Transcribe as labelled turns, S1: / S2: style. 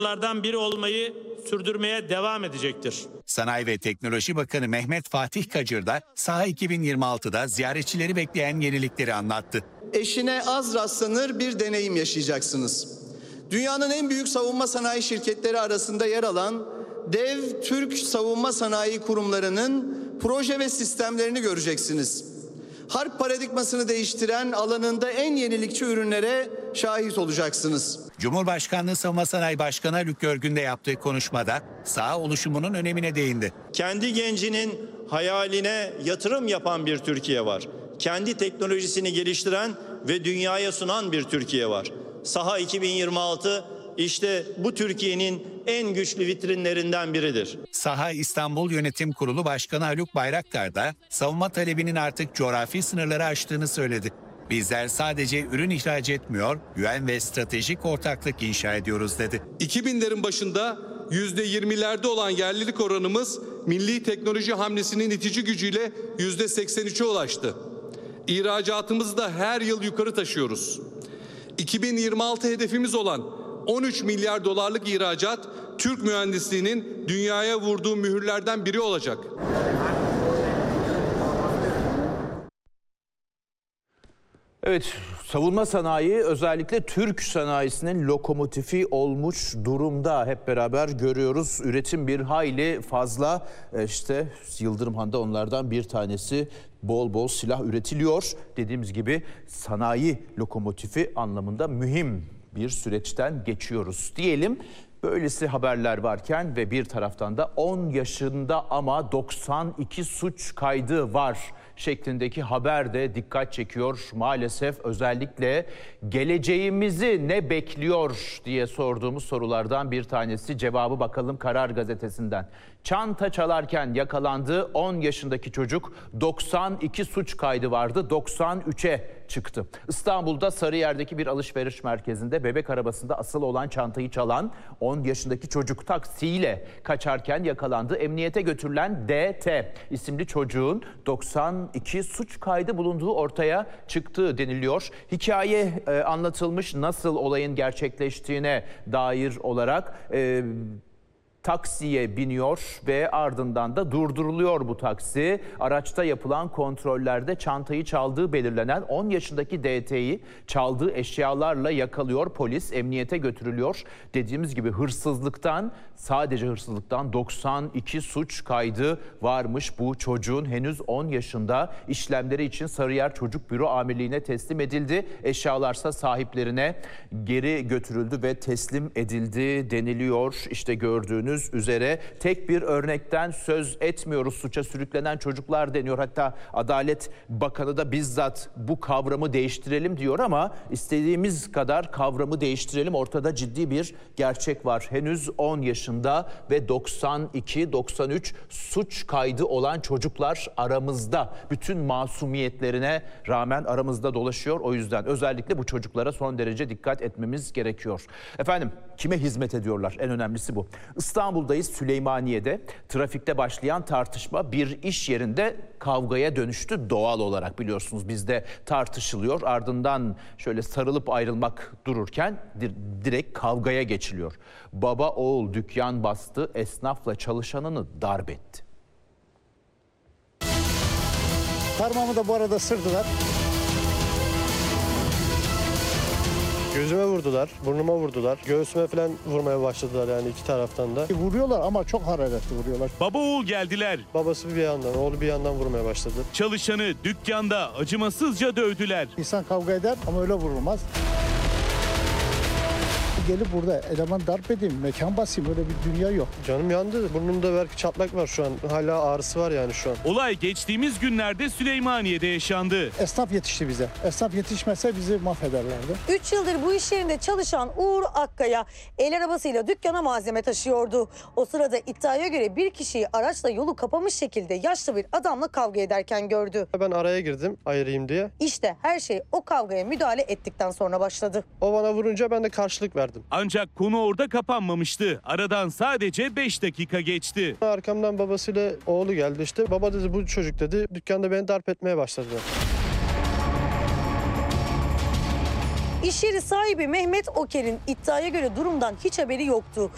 S1: lardan biri olmayı sürdürmeye devam edecektir.
S2: Sanayi ve Teknoloji Bakanı Mehmet Fatih Kacır da Saha 2026'da ziyaretçileri bekleyen yenilikleri anlattı.
S3: Eşine az rastlanır bir deneyim yaşayacaksınız. Dünyanın en büyük savunma sanayi şirketleri arasında yer alan dev Türk savunma sanayi kurumlarının proje ve sistemlerini göreceksiniz. Harp paradigmasını değiştiren alanında en yenilikçi ürünlere şahit olacaksınız.
S2: Cumhurbaşkanlığı Savunma Sanayi Başkanı Haluk Görgün de yaptığı konuşmada saha oluşumunun önemine değindi.
S4: Kendi gencinin hayaline yatırım yapan bir Türkiye var. Kendi teknolojisini geliştiren ve dünyaya sunan bir Türkiye var. Saha 2026 işte bu Türkiye'nin en güçlü vitrinlerinden biridir.
S2: Saha İstanbul Yönetim Kurulu Başkanı Haluk Bayraktar da savunma talebinin artık coğrafi sınırları aştığını söyledi. Bizler sadece ürün ihraç etmiyor, güven ve stratejik ortaklık inşa ediyoruz dedi.
S5: 2000'lerin başında %20'lerde olan yerlilik oranımız milli teknoloji hamlesinin itici gücüyle %83'e ulaştı. İhracatımızı da her yıl yukarı taşıyoruz. 2026 hedefimiz olan 13 milyar dolarlık ihracat Türk mühendisliğinin dünyaya vurduğu mühürlerden biri olacak.
S6: Evet, savunma sanayi özellikle Türk sanayisinin lokomotifi olmuş durumda. Hep beraber görüyoruz. Üretim bir hayli fazla. İşte Yıldırım da onlardan bir tanesi. Bol bol silah üretiliyor. Dediğimiz gibi sanayi lokomotifi anlamında mühim bir süreçten geçiyoruz diyelim. Böylesi haberler varken ve bir taraftan da 10 yaşında ama 92 suç kaydı var şeklindeki haber de dikkat çekiyor. Maalesef özellikle geleceğimizi ne bekliyor diye sorduğumuz sorulardan bir tanesi. Cevabı bakalım Karar Gazetesi'nden. Çanta çalarken yakalandı 10 yaşındaki çocuk, 92 suç kaydı vardı, 93'e çıktı. İstanbul'da Sarıyer'deki bir alışveriş merkezinde bebek arabasında asılı olan çantayı çalan 10 yaşındaki çocuk taksiyle kaçarken yakalandı. Emniyete götürülen DT isimli çocuğun 92 suç kaydı bulunduğu ortaya çıktı deniliyor. Hikaye anlatılmış, nasıl olayın gerçekleştiğine dair olarak taksiye biniyor ve ardından da durduruluyor bu taksi. Araçta yapılan kontrollerde çantayı çaldığı belirlenen 10 yaşındaki DT'yi çaldığı eşyalarla yakalıyor polis. Emniyete götürülüyor. Dediğimiz gibi hırsızlıktan, sadece hırsızlıktan 92 suç kaydı varmış bu çocuğun. Henüz 10 yaşında, işlemleri için Sarıyer Çocuk Büro Amirliği'ne teslim edildi. Eşyalarsa sahiplerine geri götürüldü ve teslim edildi deniliyor. İşte gördüğünüz üzere tek bir örnekten söz etmiyoruz. Suça sürüklenen çocuklar deniyor. Hatta Adalet Bakanı da bizzat bu kavramı değiştirelim diyor ama istediğimiz kadar kavramı değiştirelim. Ortada ciddi bir gerçek var. Henüz 10 yaşında ve 92-93 suç kaydı olan çocuklar aramızda. Bütün masumiyetlerine rağmen aramızda dolaşıyor. O yüzden özellikle bu çocuklara son derece dikkat etmemiz gerekiyor. Efendim, kime hizmet ediyorlar? En önemlisi bu. İstanbul'dayız, Süleymaniye'de. Trafikte başlayan tartışma bir iş yerinde kavgaya dönüştü doğal olarak, biliyorsunuz bizde tartışılıyor. Ardından şöyle sarılıp ayrılmak dururken direkt kavgaya geçiliyor. Baba oğul dükkan bastı, esnafla çalışanını darp etti.
S7: Parmağımı da bu arada sırdılar. Gözüme vurdular, burnuma vurdular, göğsüme falan vurmaya başladılar yani iki taraftan da. Vuruyorlar ama çok hararetli vuruyorlar.
S8: Baba oğul geldiler.
S7: Babası bir yandan, oğlu bir yandan vurmaya başladı.
S8: Çalışanı dükkanda acımasızca dövdüler.
S7: İnsan kavga eder ama öyle vurulmaz. Gelip burada eleman darp edeyim, mekan basayım, öyle bir dünya yok. Canım yandı, burnumda belki çatlak var şu an. Hala ağrısı var yani şu an.
S8: Olay geçtiğimiz günlerde Süleymaniye'de yaşandı.
S7: Esnaf yetişti bize. Esnaf yetişmese bizi mahvederlerdi.
S9: 3 yıldır bu iş yerinde çalışan Uğur Akkaya el arabasıyla dükkana malzeme taşıyordu. O sırada iddiaya göre bir kişiyi araçla yolu kapamış şekilde yaşlı bir adamla kavga ederken gördü.
S7: Ben araya girdim ayırayım diye.
S9: İşte her şey o kavgaya müdahale ettikten sonra başladı.
S7: O bana vurunca ben de karşılık verdim.
S8: Ancak konu orada kapanmamıştı. Aradan sadece 5 dakika geçti.
S7: Arkamdan babasıyla oğlu geldi işte. Baba dedi, bu çocuk dedi, dükkanda beni darp etmeye başladı.
S9: İş yeri sahibi Mehmet Oker'in iddiaya göre durumdan hiç haberi yoktu.